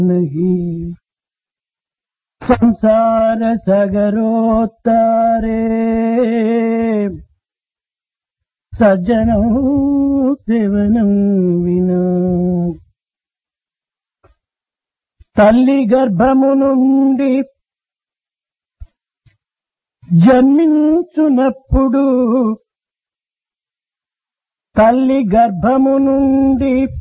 नहीं संसार सगरो तारे सज्जनों सेवनं विना తల్లి గర్భము నుండి జన్మించునప్పుడు తల్లి గర్భము నుండి